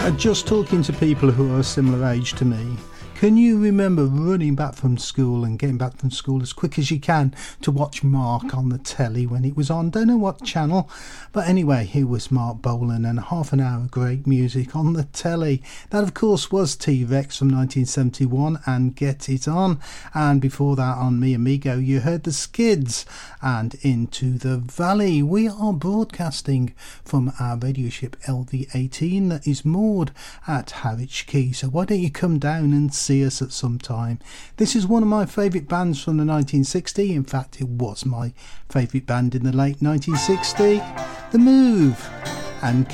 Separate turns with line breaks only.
Just talking to people who are a similar age to me, can you remember running back from school and getting back from school as quick as you can to watch Mark on the telly when it was on? Don't know what channel, but anyway, here was Mark Bolan and half an hour of great music on the telly. That, of course, was T-Rex from 1971 and Get It On. And before that, on Mi Amigo, you heard the Skids and Into the Valley. We are broadcasting from our radio ship LV-18 that is moored at Harwich Quay. So why don't you come down and see us at some time? This is one of my favourite bands from the 1960s. In fact, it was my favourite band in the late 1960s. The Move and